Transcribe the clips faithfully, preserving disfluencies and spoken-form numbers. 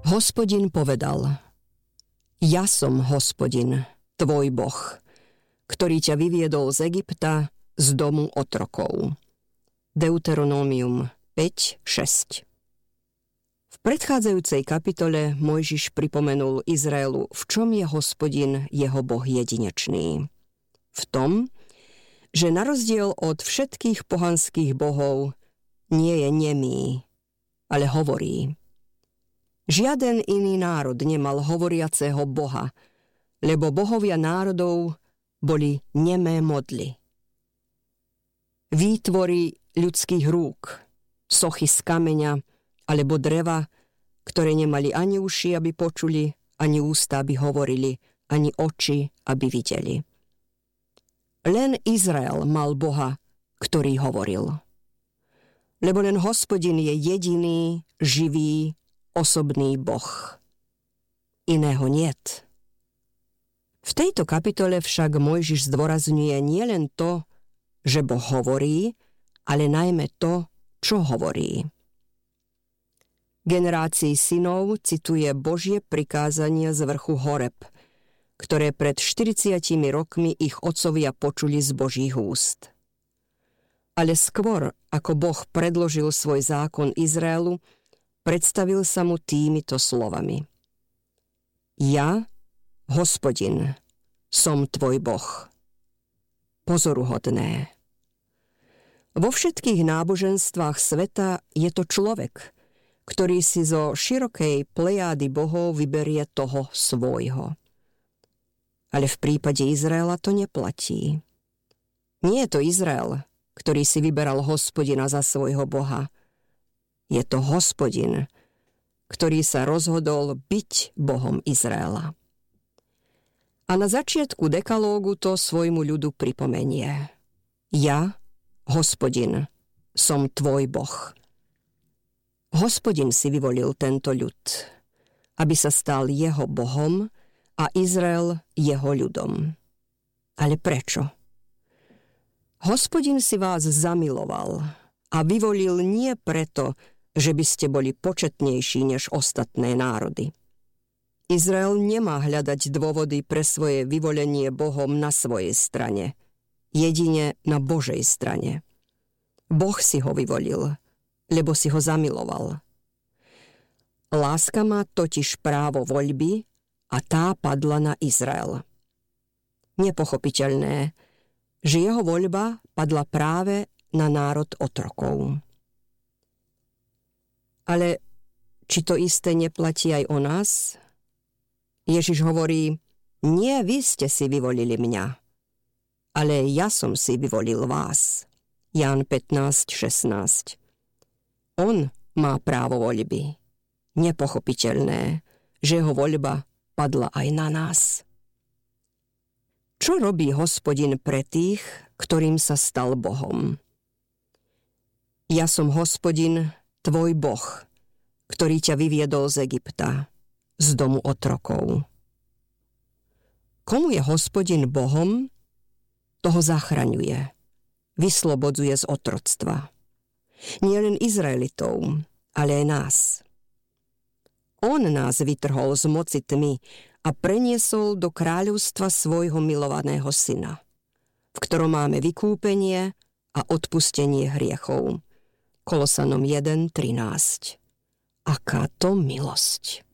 Hospodin povedal: Ja som Hospodin, tvoj Boh, ktorý ťa vyviedol z Egypta, z domu otrokov. Deuteronomium päť šesť. V predchádzajúcej kapitole Mojžiš pripomenul Izraelu, v čom je Hospodin, jeho Boh, jedinečný. V tom, že na rozdiel od všetkých pohanských bohov nie je nemý, ale hovorí. Žiaden iný národ nemal hovoriaceho Boha, lebo bohovia národov boli nemé modly. Výtvory ľudských rúk, sochy z kameňa alebo dreva, ktoré nemali ani uši, aby počuli, ani ústa, aby hovorili, ani oči, aby videli. Len Izrael mal Boha, ktorý hovoril. Lebo len Hospodin je jediný, živý, osobný Boh. Iného niet. V tejto kapitole však Mojžiš zdôrazňuje nielen to, že Boh hovorí, ale najmä to, čo hovorí. Generácii synov cituje Božie prikázania z vrchu Horeb, ktoré pred štyridsiatimi rokmi ich otcovia počuli z Božích úst. Ale skôr, ako Boh predložil svoj zákon Izraelu, predstavil sa mu týmito slovami. Ja, Hospodin, som tvoj Boh. Pozoruhodné. Vo všetkých náboženstvách sveta je to človek, ktorý si zo širokej plejády bohov vyberie toho svojho. Ale v prípade Izraela to neplatí. Nie je to Izrael, ktorý si vyberal Hospodina za svojho Boha. Je to Hospodin, ktorý sa rozhodol byť Bohom Izraela. A na začiatku dekalógu to svojmu ľudu pripomenie. Ja, Hospodin, som tvoj Boh. Hospodin si vyvolil tento ľud, aby sa stal jeho Bohom a Izrael jeho ľudom. Ale prečo? Hospodin si vás zamiloval a vyvolil nie preto, že by ste boli početnejší než ostatné národy. Izrael nemá hľadať dôvody pre svoje vyvolenie Bohom na svojej strane, jedine na Božej strane. Boh si ho vyvolil, lebo si ho zamiloval. Láska má totiž právo voľby a tá padla na Izrael. Nepochopiteľné, že jeho voľba padla práve na národ otrokov. Ale či to isté neplatí aj o nás? Ježiš hovorí, nie vy ste si vyvolili mňa, ale ja som si vyvolil vás. Ján pätnásť šestnásť. On má právo voľby. Nepochopiteľné, že jeho voľba padla aj na nás. Čo robí Hospodin pre tých, ktorým sa stal Bohom? Ja som Hospodin, tvoj Boh, ktorý ťa vyviedol z Egypta, z domu otrokov. Komu je Hospodin Bohom, toho zachraňuje, vyslobodzuje z otroctva. Nie len Izraelitov, ale aj nás. On nás vytrhol z moci tmy a preniesol do kráľovstva svojho milovaného syna, v ktorom máme vykúpenie a odpustenie hriechov. Kolosanom jeden trinásť. Aká to milosť.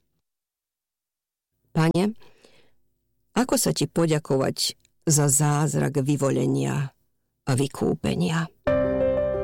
Pane, ako sa ti poďakovať za zázrak vyvolenia a vykúpenia?